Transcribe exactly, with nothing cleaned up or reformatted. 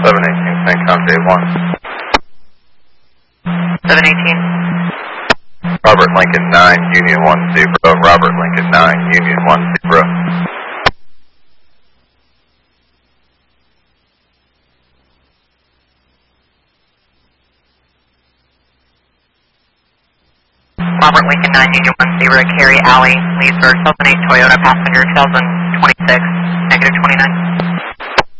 seven eighteen, San Conte one. seven eighteen. Robert Lincoln nine, Union one zero, Robert Lincoln nine, Union one zero. Robert Lincoln nine, Union one zero, Cary Alley, Leesburg, seven eight Toyota, passenger two thousand twenty-six, negative twenty-nine.